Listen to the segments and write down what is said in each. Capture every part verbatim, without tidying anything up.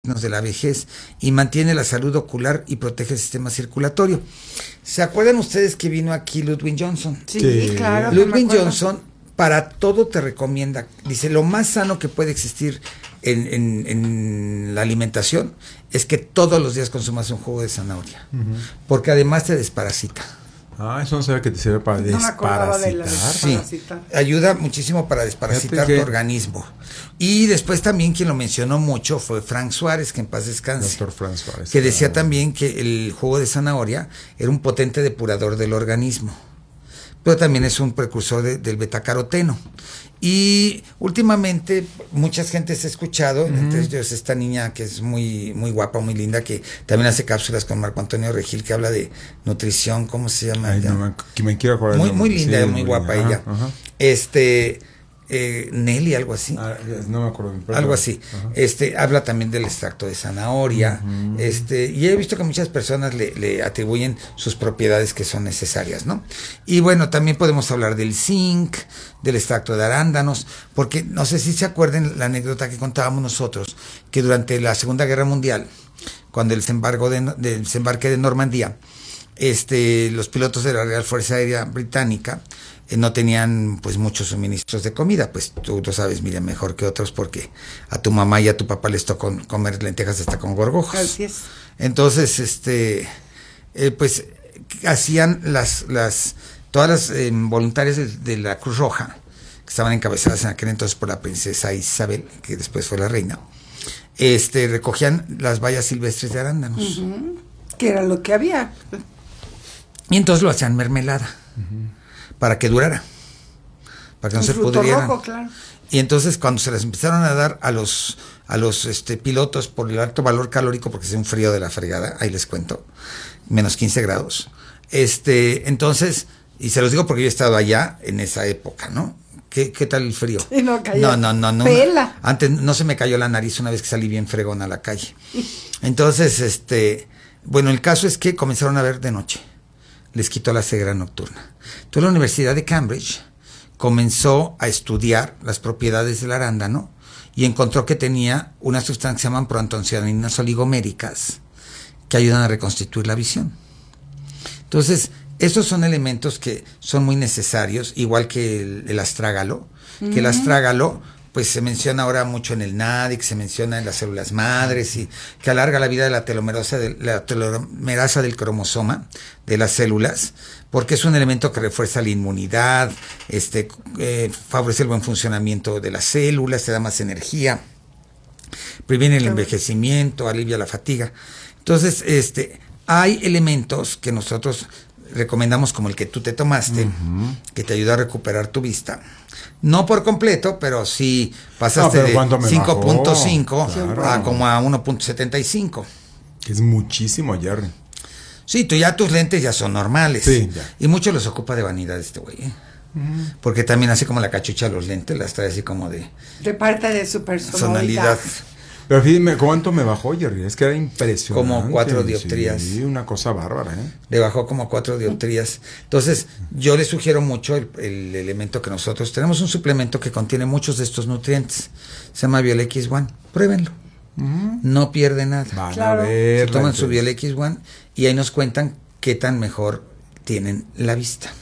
de la vejez y mantiene la salud ocular y protege el sistema circulatorio. ¿Se acuerdan ustedes que vino aquí Ludwig Johnson? Sí, sí. Claro. Ludwig Johnson para todo te recomienda, dice, lo más sano que puede existir en, en, en la alimentación es que todos los días consumas un jugo de zanahoria, uh-huh. porque además te desparasita. Ah, eso no sabía que te sirve para no desparasitar. De la desparasitar. Sí, ayuda muchísimo para desparasitar tu organismo. Y después también quien lo mencionó mucho fue Frank Suárez, que en paz descanse. Doctor Frank Suárez. Que decía claro. también que el jugo de zanahoria era un potente depurador del organismo, pero también es un precursor de, del betacaroteno. Y últimamente mucha gente se ha escuchado, uh-huh. entre ellos esta niña que es muy muy guapa, muy linda, que también hace cápsulas con Marco Antonio Regil, que habla de nutrición, ¿cómo se llama? Ay, no, me, que me quiero acordar. Muy, muy linda, sí, muy, muy guapa linda. ella. Ajá, ajá. Este... Eh, Nelly, algo así. Ah, no me acuerdo. Perdón. Algo así. Ajá. Este, habla también del extracto de zanahoria. Uh-huh. Este, y he visto que muchas personas le, le atribuyen sus propiedades que son necesarias, ¿no? Y bueno, también podemos hablar del zinc, del extracto de arándanos, porque no sé si se acuerdan la anécdota que contábamos nosotros, que durante la Segunda Guerra Mundial, cuando el desembarco de, de, desembarque de Normandía, este, los pilotos de la Real Fuerza Aérea Británica no tenían pues muchos suministros de comida, pues tú lo sabes, Miriam, mejor que otros, porque a tu mamá y a tu papá les tocó comer lentejas hasta con gorgojos. Así es. Entonces, este, eh, pues hacían las, las, todas las eh, voluntarias de, de la Cruz Roja, que estaban encabezadas en aquel entonces por la princesa Isabel, que después fue la reina, este, recogían las bayas silvestres de arándanos. Uh-huh. Que era lo que había. Y entonces lo hacían mermelada. Uh-huh. Para que durara, para que no se pudrieran. Rojo, claro. Y entonces cuando se las empezaron a dar a los a los este, pilotos por el alto valor calórico, porque es un frío de la fregada, ahí les cuento, menos quince grados, este, entonces, y se los digo porque yo he estado allá en esa época, ¿no? ¿Qué, qué tal el frío? Sí, no, cayó. no, no, no, no. Pela. Antes no se me cayó la nariz una vez que salí bien fregón a la calle. Entonces, este, bueno, el caso es que comenzaron a ver de noche. Les quitó la ceguera nocturna. Entonces la Universidad de Cambridge comenzó a estudiar las propiedades del arándano y encontró que tenía una sustancia que se llaman proantocianinas oligoméricas que ayudan a reconstituir la visión. Entonces, estos son elementos que son muy necesarios, igual que el, el astrágalo, uh-huh. que el astrágalo pues se menciona ahora mucho en el NADIC, se menciona en las células madres, y que alarga la vida de la telomerasa, de, la telomerasa del cromosoma de las células, porque es un elemento que refuerza la inmunidad, este, eh, favorece el buen funcionamiento de las células, te da más energía, previene el envejecimiento, alivia la fatiga. Entonces, este, hay elementos que nosotros recomendamos, como el que tú te tomaste, uh-huh. que te ayuda a recuperar tu vista. No por completo, pero sí pasaste no, pero de cinco punto cinco claro. a como a uno punto setenta y cinco. Que es muchísimo, Jerry. Sí, tú ya tus lentes ya son normales. Sí, ya. Y mucho los ocupa de vanidad este güey, ¿eh? Uh-huh. Porque también así como la cachucha los lentes, las trae así como de... De parte de su personalidad. Pero fíjame, ¿cuánto me bajó, Jerry? Es que era impresionante. Como cuatro dioptrías. Sí, una cosa bárbara, ¿eh? Le bajó como cuatro dioptrías. Entonces, yo le sugiero mucho el, el elemento que nosotros tenemos, un suplemento que contiene muchos de estos nutrientes. Se llama Biolex uno. Pruébenlo. Uh-huh. No pierde nada. Van claro. a ver. Se toman su Biolex uno y ahí nos cuentan qué tan mejor tienen la vista.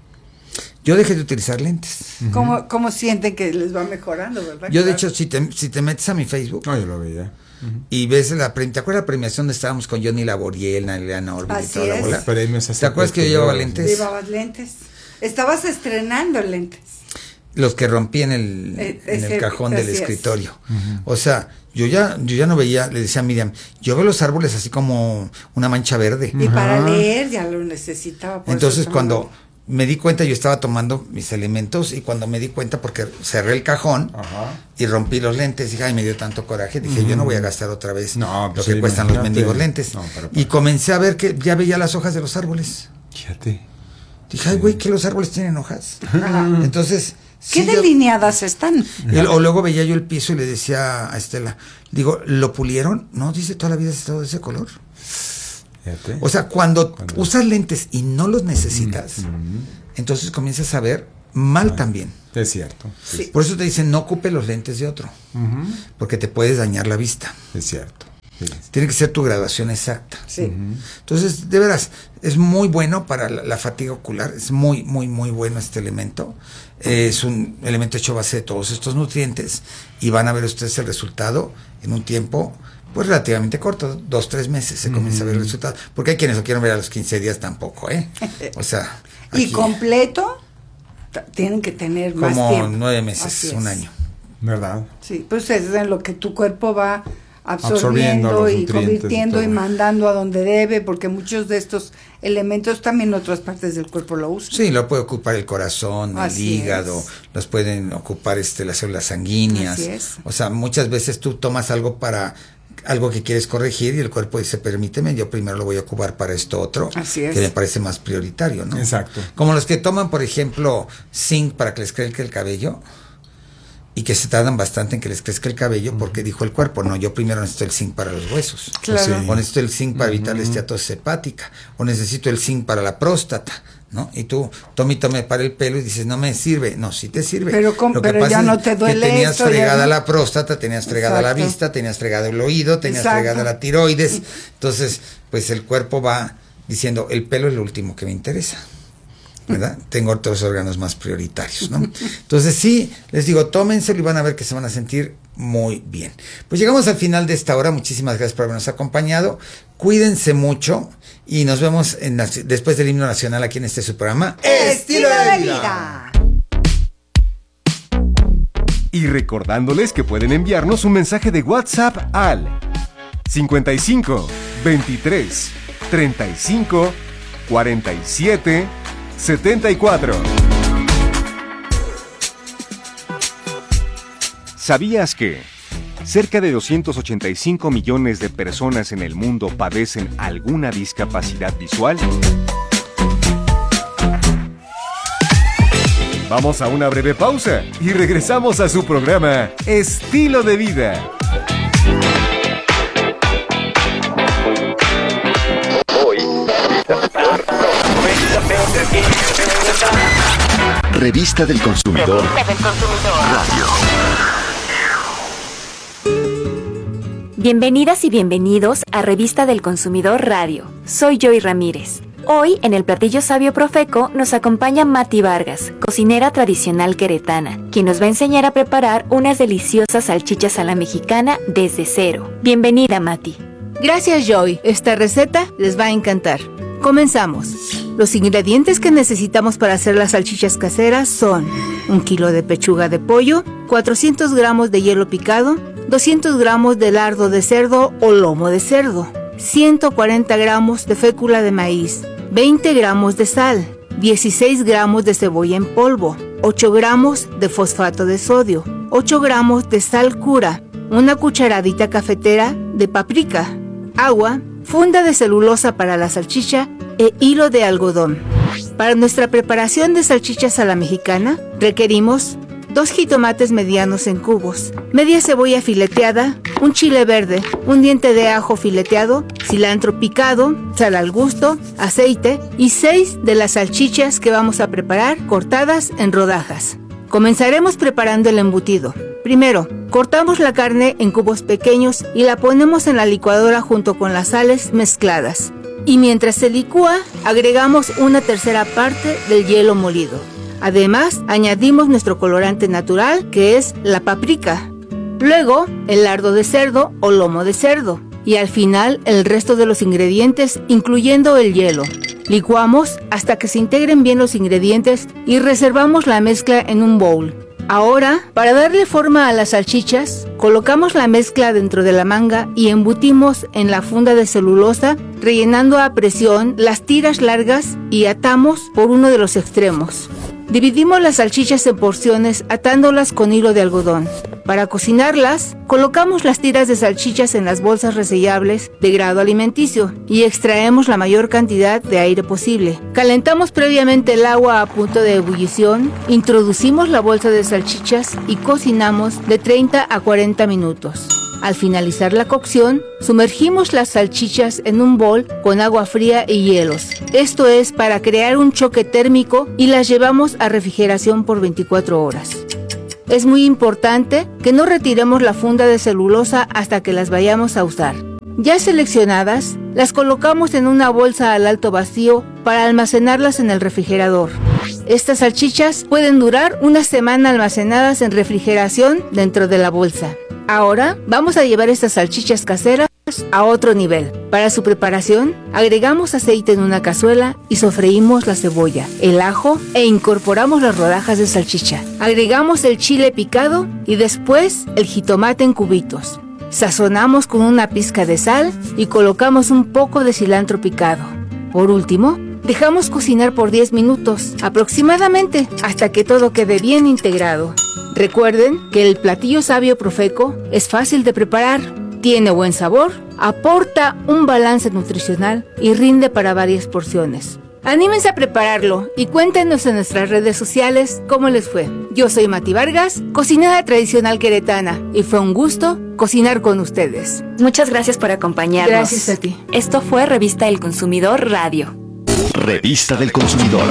Yo dejé de utilizar lentes. Uh-huh. ¿Cómo, ¿Cómo sienten que les va mejorando, verdad? Yo, de hecho, si te, si te metes a mi Facebook... No, yo lo veía. Uh-huh. Y ves la premiación, ¿te acuerdas la premiación donde estábamos con Johnny Laboriel, Naliana Orbit y toda la bola? ¿Te acuerdas que yo llevaba lentes? Llevabas lentes. Estabas estrenando lentes. Los que rompí en el, eh, en ese, el cajón del escritorio. Uh-huh. O sea, yo ya, yo ya no veía, le decía a Miriam, yo veo los árboles así como una mancha verde. Y uh-huh. para leer ya lo necesitaba. Por Entonces cuando... me di cuenta, yo estaba tomando mis elementos y cuando me di cuenta, porque cerré el cajón Ajá. y rompí los lentes, dije, ay, me dio tanto coraje, dije, uh-huh. yo no voy a gastar otra vez no, lo pues que sí, cuestan imagínate. los mendigos lentes. No, para, para. Y comencé a ver que ya veía las hojas de los árboles. Fíjate. Dije, ay, güey, que los árboles tienen hojas. Ajá. Entonces... ¿Qué sí, delineadas yo, están? Y, o luego veía yo el piso y le decía a Estela, digo, ¿lo pulieron? No, dice, toda la vida has estado de ese color. Fíjate. O sea, cuando, cuando usas lentes y no los necesitas, mm-hmm. entonces comienzas a ver mal ah, también. Es cierto. Sí. Por eso te dicen, no ocupe los lentes de otro, uh-huh. porque te puedes dañar la vista. Es cierto. Sí. Tiene que ser tu graduación exacta. Sí. Uh-huh. Entonces, de veras, es muy bueno para la, la fatiga ocular, es muy, muy, muy bueno este elemento. Eh, es un elemento hecho a base de todos estos nutrientes y van a ver ustedes el resultado en un tiempo pues relativamente corto, dos, tres meses se comienza uh-huh. a ver el resultado. Porque hay quienes lo quieren ver a los quince días tampoco, ¿eh? O sea... Aquí, y completo, t- tienen que tener más como tiempo. Como nueve meses, un año. ¿Verdad? Sí, pues es en lo que tu cuerpo va absorbiendo, absorbiendo y convirtiendo y, y mandando a donde debe, porque muchos de estos elementos también otras partes del cuerpo lo usan. Sí, lo puede ocupar el corazón, Así el hígado, es. los pueden ocupar este las células sanguíneas. Así es. O sea, muchas veces tú tomas algo para algo que quieres corregir y el cuerpo dice, permíteme, yo primero lo voy a ocupar para esto otro, Así es. que me parece más prioritario, ¿no? Exacto. Como los que toman, por ejemplo, zinc para que les crezca el cabello y que se tardan bastante en que les crezca el cabello, uh-huh. porque dijo el cuerpo, no, yo primero necesito el zinc para los huesos, claro. sí. o necesito el zinc para evitar uh-huh. la esteatosis hepática, o necesito el zinc para la próstata, ¿no? Y tú, tome y tome para el pelo y dices, no me sirve. No, sí te sirve. Pero, con, Lo que pero pasa ya es no te duele que tenías esto, fregada no... la próstata, tenías fregada Exacto. la vista, tenías fregado el oído, tenías Exacto. fregada la tiroides. Entonces, pues el cuerpo va diciendo, el pelo es lo último que me interesa, ¿verdad? Tengo otros órganos más prioritarios, ¿no? Entonces sí, les digo, tómenselo y van a ver que se van a sentir muy bien. Pues llegamos al final de esta hora, muchísimas gracias por habernos acompañado, cuídense mucho y nos vemos en la, después del himno nacional aquí en este su programa Estilo de Vida. Y recordándoles que pueden enviarnos un mensaje de WhatsApp al cincuenta y cinco, veintitrés, treinta y cinco, cuarenta y siete, setenta y cuatro. ¿Sabías que cerca de doscientos ochenta y cinco millones de personas en el mundo padecen alguna discapacidad visual? Vamos a una breve pausa y regresamos a su programa Estilo de Vida. Revista del Consumidor Radio. Bienvenidas y bienvenidos a Revista del Consumidor Radio. Soy Joy Ramírez. Hoy, en el platillo sabio Profeco, nos acompaña Mati Vargas, cocinera tradicional queretana, quien nos va a enseñar a preparar unas deliciosas salchichas a la mexicana desde cero. Bienvenida, Mati. Gracias, Joy. Esta receta les va a encantar. Comenzamos. Los ingredientes que necesitamos para hacer las salchichas caseras son un kilo de pechuga de pollo, cuatrocientos gramos de hielo picado, doscientos gramos de lardo de cerdo o lomo de cerdo, ciento cuarenta gramos de fécula de maíz, veinte gramos de sal, dieciséis gramos de cebolla en polvo, ocho gramos de fosfato de sodio, ocho gramos de sal cura, una cucharadita cafetera de paprika, agua, funda de celulosa para la salchicha e hilo de algodón. Para nuestra preparación de salchichas a la mexicana, requerimos dos jitomates medianos en cubos, media cebolla fileteada, un chile verde, un diente de ajo fileteado, cilantro picado, sal al gusto, aceite y seis de las salchichas que vamos a preparar cortadas en rodajas. Comenzaremos preparando el embutido. Primero, cortamos la carne en cubos pequeños y la ponemos en la licuadora junto con las sales mezcladas. Y mientras se licúa, agregamos una tercera parte del hielo molido. Además, añadimos nuestro colorante natural, que es la paprika. Luego, el lardo de cerdo o lomo de cerdo. Y al final, el resto de los ingredientes, incluyendo el hielo. Licuamos hasta que se integren bien los ingredientes y reservamos la mezcla en un bowl. Ahora, para darle forma a las salchichas, colocamos la mezcla dentro de la manga y embutimos en la funda de celulosa, rellenando a presión las tiras largas y atamos por uno de los extremos. Dividimos las salchichas en porciones atándolas con hilo de algodón. Para cocinarlas, colocamos las tiras de salchichas en las bolsas resellables de grado alimenticio y extraemos la mayor cantidad de aire posible. Calentamos previamente el agua a punto de ebullición, introducimos la bolsa de salchichas y cocinamos de treinta a cuarenta minutos. Al finalizar la cocción, sumergimos las salchichas en un bol con agua fría y hielos. Esto es para crear un choque térmico y las llevamos a refrigeración por veinticuatro horas. Es muy importante que no retiremos la funda de celulosa hasta que las vayamos a usar. Ya seleccionadas, las colocamos en una bolsa al alto vacío para almacenarlas en el refrigerador. Estas salchichas pueden durar una semana almacenadas en refrigeración dentro de la bolsa. Ahora vamos a llevar estas salchichas caseras a otro nivel. Para su preparación, agregamos aceite en una cazuela y sofreímos la cebolla, el ajo e incorporamos las rodajas de salchicha. Agregamos el chile picado y después el jitomate en cubitos. Sazonamos con una pizca de sal y colocamos un poco de cilantro picado. Por último, dejamos cocinar por diez minutos aproximadamente hasta que todo quede bien integrado. Recuerden que el platillo sabio Profeco es fácil de preparar, tiene buen sabor, aporta un balance nutricional y rinde para varias porciones. Anímense a prepararlo y cuéntenos en nuestras redes sociales cómo les fue. Yo soy Mati Vargas, cocinera tradicional queretana, y fue un gusto cocinar con ustedes. Muchas gracias por acompañarnos. Gracias a ti. Esto fue Revista del Consumidor Radio. Revista del Consumidor.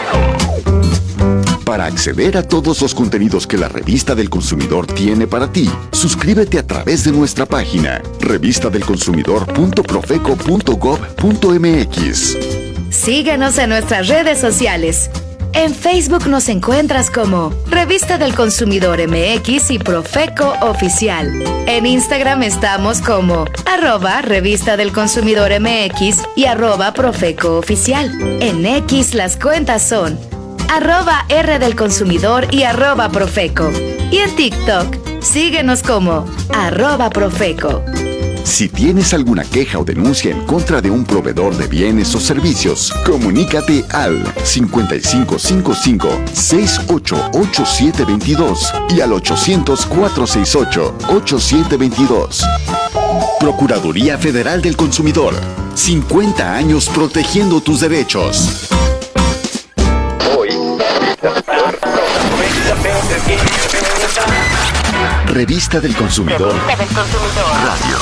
Para acceder a todos los contenidos que la Revista del Consumidor tiene para ti, suscríbete a través de nuestra página revista del consumidor punto profeco punto gob punto mx. Síguenos en nuestras redes sociales. En Facebook nos encuentras como Revista del Consumidor M X y Profeco Oficial. En Instagram estamos como arroba Revista del Consumidor M X y arroba Profeco Oficial. En X las cuentas son arroba R del Consumidor y arroba Profeco. Y en TikTok, síguenos como arroba Profeco. Si tienes alguna queja o denuncia en contra de un proveedor de bienes o servicios, comunícate al cincuenta y cinco cincuenta y cinco, sesenta y ocho, ochenta y siete veintidós y al ochocientos, cuatrocientos sesenta y ocho, ochenta y siete veintidós. Procuraduría Federal del Consumidor. cincuenta años protegiendo tus derechos. Revista del Consumidor Radio.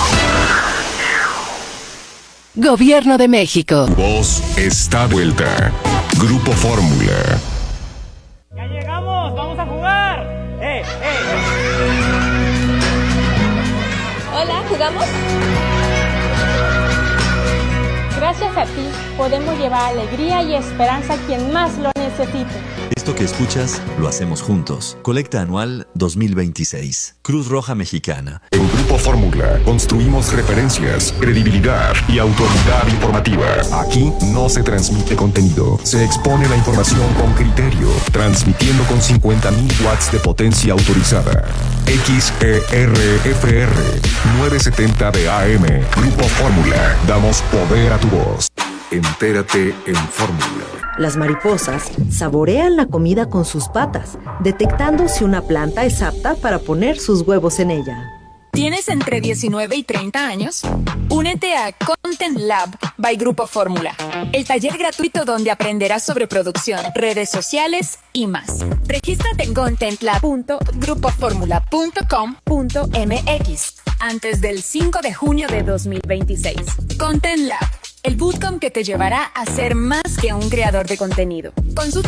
Gobierno de México. Tu voz está vuelta. Grupo Fórmula. Ya llegamos, vamos a jugar. Eh, eh. Hola, ¿jugamos? Gracias a ti podemos llevar alegría y esperanza a quien más lo necesite. Esto que escuchas, lo hacemos juntos. Colecta anual dos mil veintiséis. Cruz Roja Mexicana. En Grupo Fórmula construimos referencias, credibilidad y autoridad informativa. Aquí no se transmite contenido, se expone la información con criterio, transmitiendo con cincuenta mil watts de potencia autorizada. X E R F R novecientos setenta de A M. Grupo Fórmula. Damos poder a tu voz. Entérate en Fórmula. Las mariposas saborean la comida con sus patas, detectando si una planta es apta para poner sus huevos en ella. ¿Tienes entre diecinueve y treinta años? Únete a Content Lab by Grupo Fórmula, el taller gratuito donde aprenderás sobre producción, redes sociales y más. Regístrate en content lab punto grupo formula punto com punto m x antes del cinco de junio de dos mil veintiséis. Content Lab, el bootcamp que te llevará a ser más que un creador de contenido. Consulta